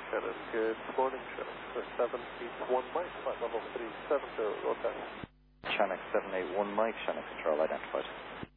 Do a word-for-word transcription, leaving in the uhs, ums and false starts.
Shannon, good morning, Shannon. seven eight one Mike, flight level three seven zero, go ahead. Shannon seven eight one Mike, Shannon Control identified.